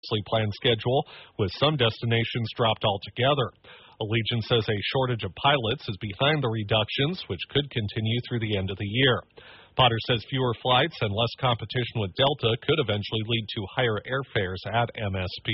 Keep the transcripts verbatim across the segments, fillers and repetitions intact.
planned schedule, with some destinations dropped altogether. Allegiant says a shortage of pilots is behind the reductions, which could continue through the end of the year. Potter says fewer flights and less competition with Delta could eventually lead to higher airfares at M S P.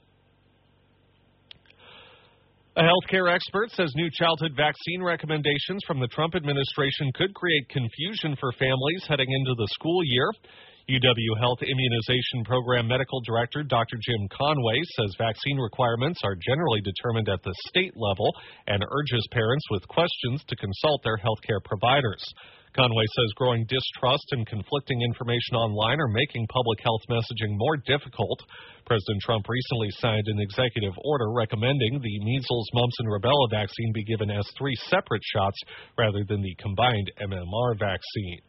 A healthcare expert says new childhood vaccine recommendations from the Trump administration could create confusion for families heading into the school year. U W Health Immunization Program Medical Director Doctor Jim Conway says vaccine requirements are generally determined at the state level and urges parents with questions to consult their healthcare providers. Conway says growing distrust and conflicting information online are making public health messaging more difficult. President Trump recently signed an executive order recommending the measles, mumps, and rubella vaccine be given as three separate shots rather than the combined M M R vaccine.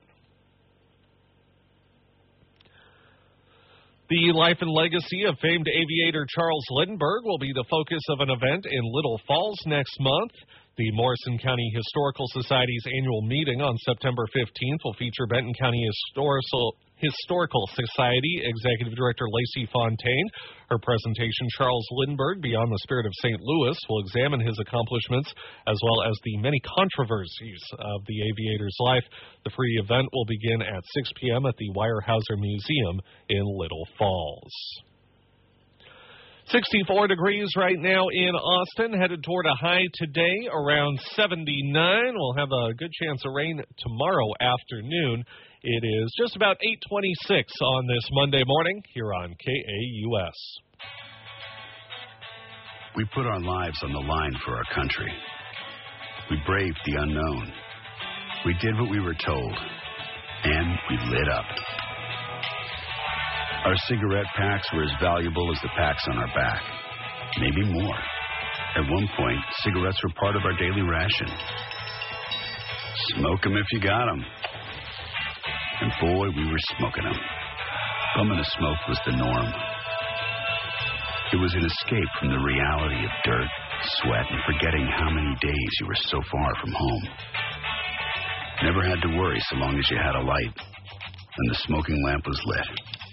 The life and legacy of famed aviator Charles Lindbergh will be the focus of an event in Little Falls next month. The Morrison County Historical Society's annual meeting on September fifteenth will feature Benton County Historical Historical Society Executive Director Lacey Fontaine. Her presentation, Charles Lindbergh, Beyond the Spirit of Saint Louis, will examine his accomplishments as well as the many controversies of the aviator's life. The free event will begin at six p.m. at the Weyerhaeuser Museum in Little Falls. sixty-four degrees right now in Austin, headed toward a high today around seventy-nine. We'll have a good chance of rain tomorrow afternoon. It is just about eight twenty-six on this Monday morning here on K A U S. We put our lives on the line for our country. We braved the unknown. We did what we were told, and we lit up. Our cigarette packs were as valuable as the packs on our back, maybe more. At one point, cigarettes were part of our daily ration. Smoke 'em if you got 'em. And boy, we were smoking them. Bumming a smoke was the norm. It was an escape from the reality of dirt, sweat, and forgetting how many days you were so far from home. Never had to worry so long as you had a light and the smoking lamp was lit.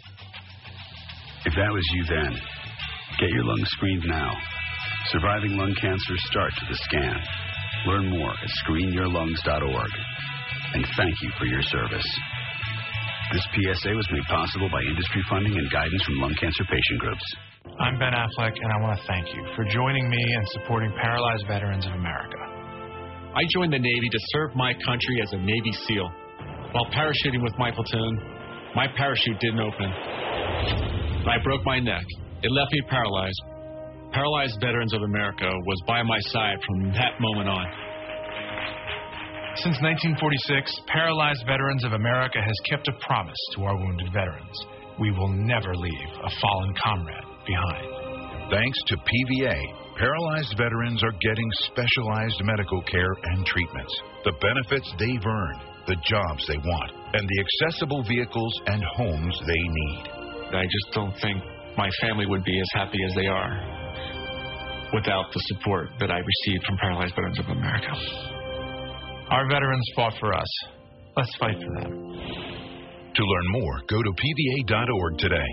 If that was you then, get your lungs screened now. Surviving lung cancer starts with a scan. Learn more at screen your lungs dot org. And thank you for your service. This P S A was made possible by industry funding and guidance from lung cancer patient groups. I'm Ben Affleck, and I want to thank you for joining me and supporting Paralyzed Veterans of America. I joined the Navy to serve my country as a Navy SEAL. While parachuting with my platoon, my parachute didn't open. I broke my neck. It left me paralyzed. Paralyzed Veterans of America was by my side from that moment on. Since nineteen forty-six, Paralyzed Veterans of America has kept a promise to our wounded veterans. We will never leave a fallen comrade behind. Thanks to P V A, paralyzed veterans are getting specialized medical care and treatments, the benefits they've earned, the jobs they want, and the accessible vehicles and homes they need. I just don't think my family would be as happy as they are without the support that I received from Paralyzed Veterans of America. Our veterans fought for us. Let's fight for them. To learn more, go to P V A dot org today.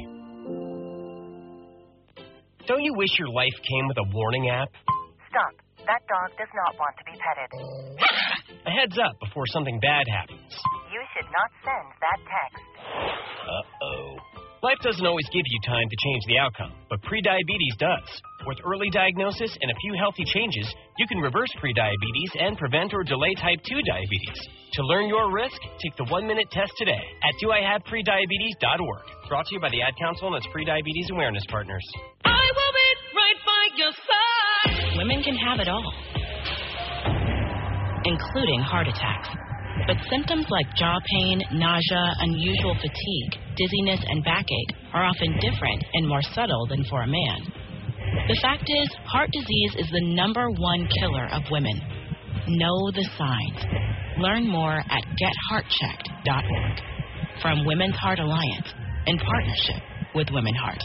Don't you wish your life came with a warning app? Stop. That dog does not want to be petted. A heads up before something bad happens. You should not send that text. Uh-oh. Life doesn't always give you time to change the outcome, but prediabetes does. With early diagnosis and a few healthy changes, you can reverse prediabetes and prevent or delay type two diabetes. To learn your risk, take the one-minute test today at do I have prediabetes dot org. Brought to you by the Ad Council and its Prediabetes Awareness Partners. I will be right by your side. Women can have it all, including heart attacks. But symptoms like jaw pain, nausea, unusual fatigue, dizziness, and backache are often different and more subtle than for a man. The fact is, heart disease is the number one killer of women. Know the signs. Learn more at get heart checked dot org. From Women's Heart Alliance, in partnership with Women Heart.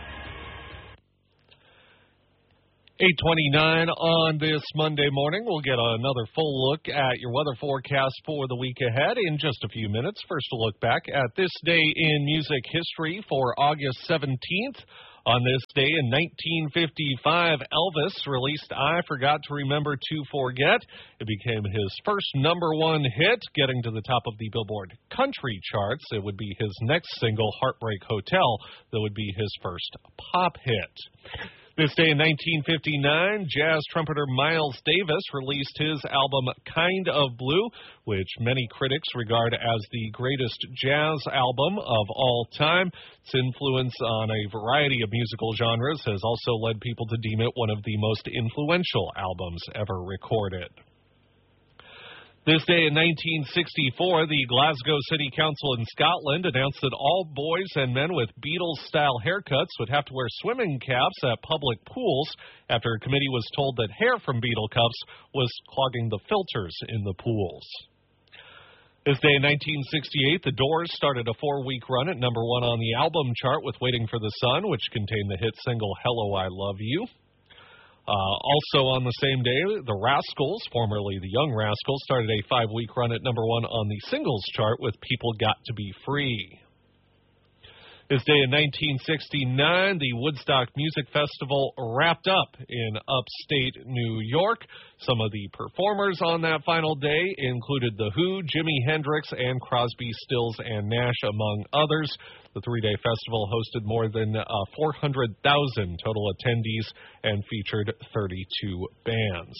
eight twenty-nine on this Monday morning. We'll get another full look at your weather forecast for the week ahead in just a few minutes. First, a look back at this day in music history for August seventeenth. On this day in nineteen fifty-five, Elvis released I Forgot to Remember to Forget. It became his first number one hit, getting to the top of the Billboard country charts. It would be his next single, Heartbreak Hotel, that would be his first pop hit. This day in nineteen fifty-nine, jazz trumpeter Miles Davis released his album Kind of Blue, which many critics regard as the greatest jazz album of all time. Its influence on a variety of musical genres has also led people to deem it one of the most influential albums ever recorded. This day in nineteen sixty-four, the Glasgow City Council in Scotland announced that all boys and men with Beatles-style haircuts would have to wear swimming caps at public pools after a committee was told that hair from Beatle cups was clogging the filters in the pools. This day in nineteen sixty-eight, The Doors started a four-week run at number one on the album chart with Waiting for the Sun, which contained the hit single Hello, I Love You. Uh, also on the same day, the Rascals, formerly the Young Rascals, started a five-week run at number one on the singles chart with People Got to Be Free. This day in nineteen sixty-nine, the Woodstock Music Festival wrapped up in upstate New York. Some of the performers on that final day included The Who, Jimi Hendrix, and Crosby, Stills, and Nash, among others. The three-day festival hosted more than uh, four hundred thousand total attendees and featured thirty-two bands.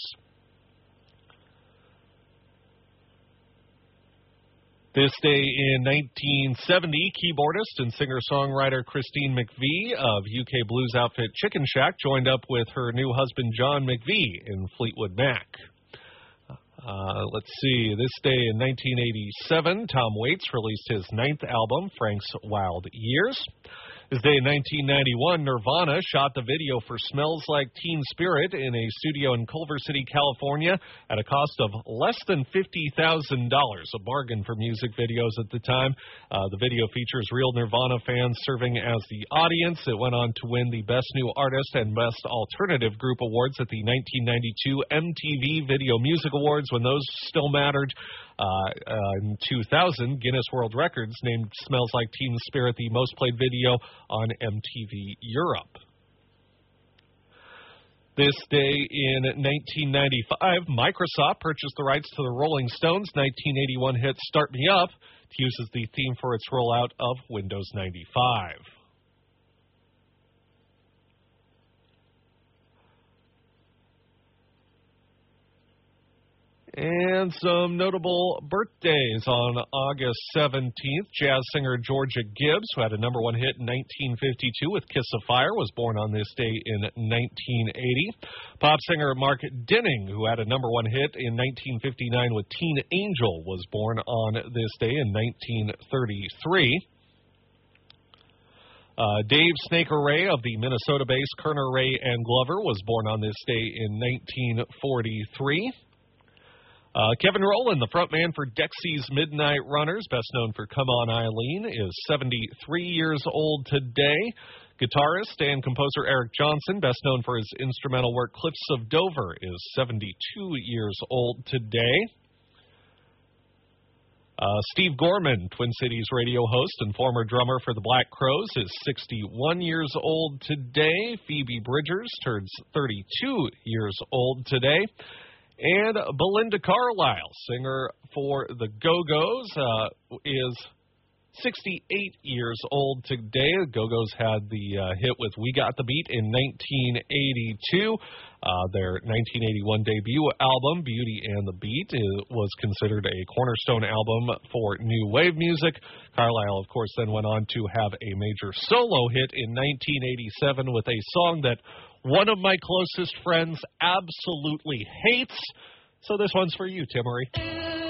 This day in nineteen seventy, keyboardist and singer-songwriter Christine McVie of U K blues outfit Chicken Shack joined up with her new husband John McVie in Fleetwood Mac. Uh, let's see, this day in nineteen eighty-seven, Tom Waits released his ninth album, Frank's Wild Years. This day in nineteen ninety-one, Nirvana shot the video for Smells Like Teen Spirit in a studio in Culver City, California, at a cost of less than fifty thousand dollars, a bargain for music videos at the time. Uh, the video features real Nirvana fans serving as the audience. It went on to win the Best New Artist and Best Alternative Group Awards at the nineteen ninety-two M T V Video Music Awards, when those still mattered. Uh, uh, in two thousand, Guinness World Records named Smells Like Teen Spirit the most played video on M T V Europe. This day in nineteen ninety-five, Microsoft purchased the rights to the Rolling Stones' nineteen eighty-one hit Start Me Up to use as the theme for its rollout of Windows ninety-five. And some notable birthdays on August seventeenth. Jazz singer Georgia Gibbs, who had a number one hit in nineteen fifty-two with Kiss of Fire, was born on this day in nineteen eighty. Pop singer Mark Dinning, who had a number one hit in nineteen fifty-nine with Teen Angel, was born on this day in nineteen thirty-three. Uh, Dave Snaker Ray of the Minnesota-based Kerner Ray and Glover was born on this day in nineteen forty-three. Uh, Kevin Rowland, the frontman for Dexy's Midnight Runners, best known for Come On Eileen, is seventy-three years old today. Guitarist and composer Eric Johnson, best known for his instrumental work Cliffs of Dover, is seventy-two years old today. Uh, Steve Gorman, Twin Cities radio host and former drummer for the Black Crowes, is sixty-one years old today. Phoebe Bridgers turns thirty-two years old today. And Belinda Carlisle, singer for the Go-Go's, uh, is sixty-eight years old today. The Go-Go's had the uh, hit with We Got the Beat in nineteen eighty-two. Uh, their nineteen eighty-one debut album, Beauty and the Beat, is, was considered a cornerstone album for new wave music. Carlisle, of course, then went on to have a major solo hit in nineteen eighty-seven with a song that one of my closest friends absolutely hates. So this one's for you, Timmery.